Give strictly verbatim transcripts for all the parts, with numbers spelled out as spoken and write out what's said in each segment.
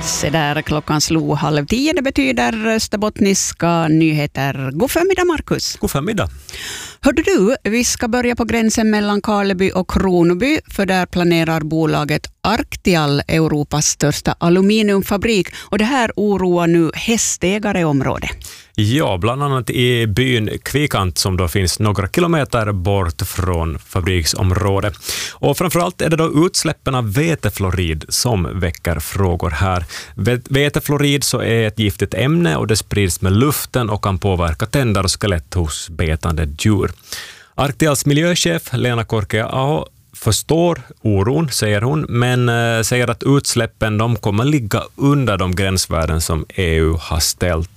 Se där, klockan slog halv tio. Det betyder österbottniska nyheter. God förmiddag, Markus. God förmiddag. Hörde du, vi ska börja på gränsen mellan Karleby och Kronoby, för där planerar bolaget Arctial Europas största aluminiumfabrik, och det här oroar nu hästägare i området. Ja, bland annat i byn Kvikant som då finns några kilometer bort från fabriksområdet. Och framförallt är det då utsläppen av vetefluorid som väcker frågor här. Vetefluorid så är ett giftigt ämne och det sprids med luften och kan påverka tänder och skelett hos betande djur. Arctials miljöchef Lena Korkea-Aho förstår oron, säger hon, men äh, säger att utsläppen de kommer ligga under de gränsvärden som E U har ställt.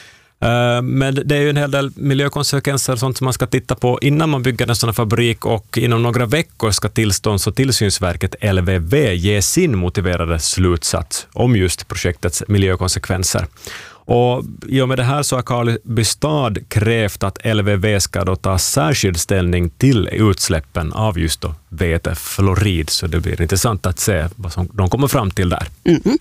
Uh, men det är ju en hel del miljökonsekvenser och sånt som man ska titta på innan man bygger en sån fabrik, och inom några veckor ska tillstånds- och tillsynsverket L V V ge sin motiverade slutsats om just projektets miljökonsekvenser. Och i och med det här så har Karleby stad krävt att L V V ska då ta särskild ställning till utsläppen av just då vetefluorid, så det blir intressant att se vad som de kommer fram till där. Mm-hmm.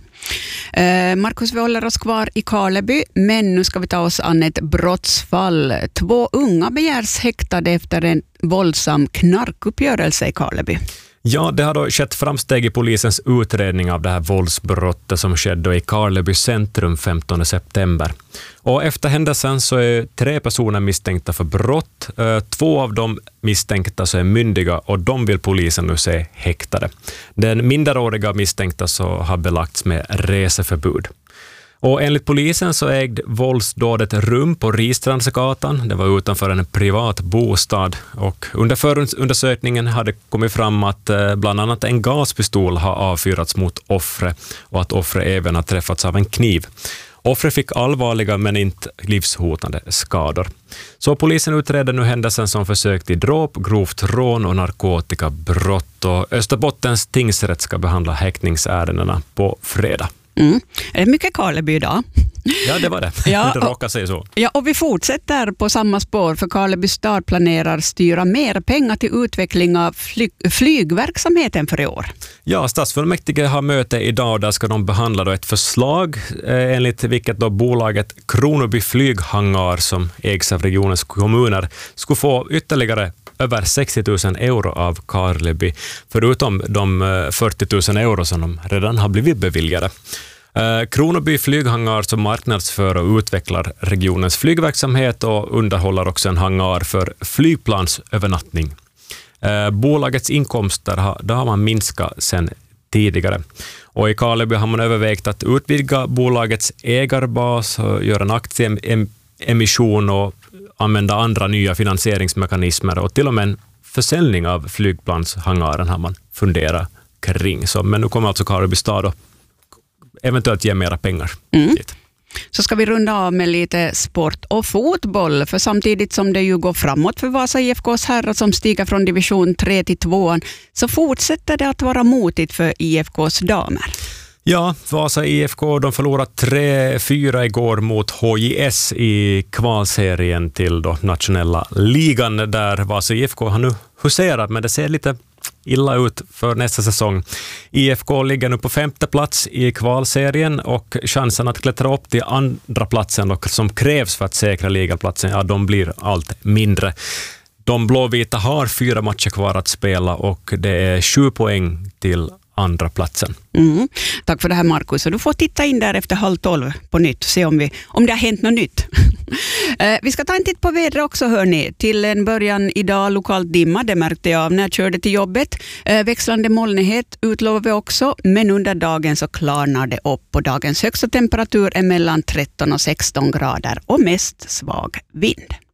Eh, Markus, vi håller oss kvar i Karleby, men nu ska vi ta oss an ett brottsfall. Två unga begärs häktade efter en våldsam knarkuppgörelse i Karleby. Ja, det har då skett framsteg i polisens utredning av det här våldsbrottet som skedde i Karleby centrum femtonde september. Och efter händelsen så är tre personer misstänkta för brott. Två av dem misstänkta så är myndiga och de vill polisen nu se häktade. Den minderåriga misstänkta så har belagts med reseförbud. Och enligt polisen så ägde våldsdådet rum på Ristrandsgatan. Det var utanför en privat bostad, och under förundersökningen hade kommit fram att bland annat en gaspistol har avfyrats mot offret och att offret även har träffats av en kniv. Offret fick allvarliga men inte livshotande skador. Så polisen utreder nu händelsen som försök till dråp, grovt rån och narkotikabrott, och Österbottens tingsrätt ska behandla häktningsärendena på fredag. Mm. Det är mycket Karleby idag. Ja, det var det. Ja, det råkar sig så. Ja, och vi fortsätter på samma spår, för Karleby stad planerar styra mer pengar till utveckling av flyg, flygverksamheten för i år. Ja, stadsfullmäktige har möte idag, där ska de behandla då ett förslag eh, enligt vilket då bolaget Kronoby flyghangar som ägs av regionens kommuner skulle få ytterligare över sextio tusen euro av Karleby, förutom de fyrtio tusen euro som de redan har blivit beviljade. Eh, Kronoby flyghangar som marknadsför och utvecklar regionens flygverksamhet och underhåller också en hangar för flygplansövernattning. Eh, bolagets inkomster har, det har man minskat sedan tidigare. Och i Karleby har man övervägt att utvidga bolagets ägarbas och göra en aktieemission och använda andra nya finansieringsmekanismer, och till och med en försäljning av flygplanshangaren har man funderat kring. Så, men nu kommer alltså Karleby stad och eventuellt ge mera pengar. Mm. Så ska vi runda av med lite sport och fotboll, för samtidigt som det ju går framåt för Vasa I F K:s herrar som stiger från division tre till tvåan, så fortsätter det att vara motigt för I F K:s damer. Ja, Vasa I F K de förlorade tre fyra igår mot H J S i kvalserien till då nationella ligan, där Vasa I F K har nu huserat, men det ser lite illa ut för nästa säsong. I F K ligger nu på femte plats i kvalserien, och chansen att klättra upp till andra platsen och som krävs för att säkra ligaplatsen, ja, de blir allt mindre. De blåvita har fyra matcher kvar att spela, och det är sju poäng till andra platsen. Mm. Tack för det här, Markus. Du får titta in där efter halv tolv på nytt, se om, vi, om det har hänt något nytt. eh, vi ska ta en titt på vädret också, hörni. Till en början idag lokalt dimma, det märkte jag av när jag körde till jobbet. Eh, växlande molnighet utlovar vi också, men under dagen så klarnar det upp, och dagens högsta temperatur är mellan tretton och sexton grader och mest svag vind.